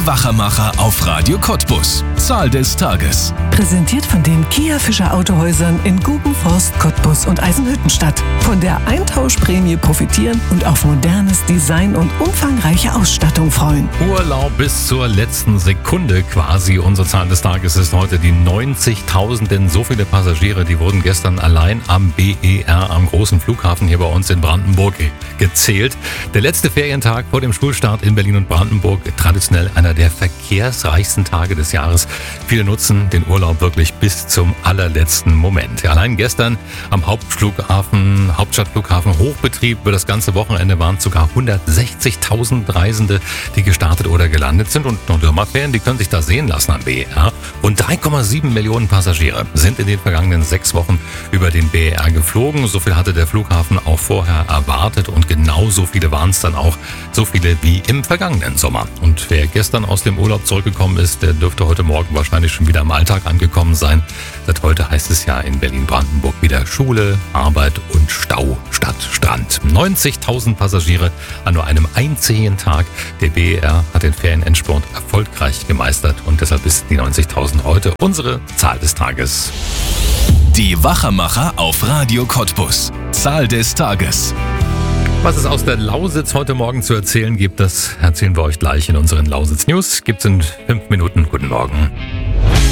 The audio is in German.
Die Wachermacher auf Radio Cottbus. Zahl des Tages. Präsentiert von den Kia Fischer Autohäusern in Gubenforst, Cottbus und Eisenhüttenstadt. Von der Eintauschprämie profitieren und auf modernes Design und umfangreiche Ausstattung freuen. Urlaub bis zur letzten Sekunde quasi. Unsere Zahl des Tages ist heute die 90.000, denn so viele Passagiere, die wurden gestern allein am BER, am großen Flughafen hier bei uns in Brandenburg, gezählt. Der letzte Ferientag vor dem Schulstart in Berlin und Brandenburg, traditionell einer der verkehrsreichsten Tage des Jahres. Viele nutzen den Urlaub wirklich bis zum allerletzten Moment. Allein gestern am Hauptstadtflughafen Hochbetrieb über das ganze Wochenende waren sogar 160.000 Reisende, die gestartet oder gelandet sind. Und Sommerferien, die können sich da sehen lassen am BER. Und 3,7 Millionen Passagiere sind in den vergangenen 6 Wochen über den BER geflogen. So viel hatte der Flughafen auch vorher erwartet und genauso viele waren es dann auch, so viele wie im vergangenen Sommer. Und wer gestern aus dem Urlaub zurückgekommen ist, der dürfte heute Morgen wahrscheinlich schon wieder im Alltag angekommen sein. Seit heute heißt es ja in Berlin-Brandenburg wieder Schule, Arbeit und Stau statt Strand. 90.000 Passagiere an nur einem einzigen Tag. Der BER hat den Ferienendspurt erfolgreich gemeistert und deshalb ist die 90.000 heute unsere Zahl des Tages. Die Wachermacher auf Radio Cottbus. Zahl des Tages. Was es aus der Lausitz heute Morgen zu erzählen gibt, das erzählen wir euch gleich in unseren Lausitz News. Gibt's in 5 Minuten. Guten Morgen.